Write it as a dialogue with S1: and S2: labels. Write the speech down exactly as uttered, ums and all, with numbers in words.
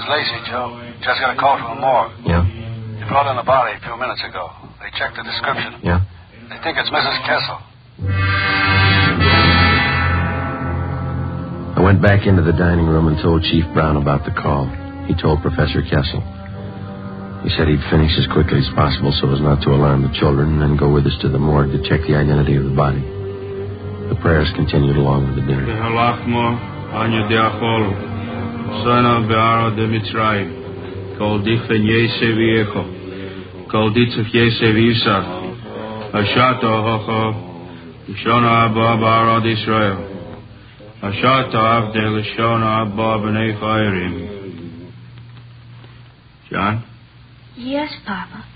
S1: Lacey, Joe. Just got a call from the morgue.
S2: Yeah?
S1: They brought in the body a few minutes ago. They checked the description.
S2: Yeah?
S1: They think it's Missus Kessel.
S2: I went back into the dining room and told Chief Brown about the call. He told Professor Kessel. He said he'd finish as quickly as possible so as not to alarm the children and then go with us to the morgue to check the identity of the body. The prayers continued along with the dinner.
S3: John?
S4: Yes, Papa.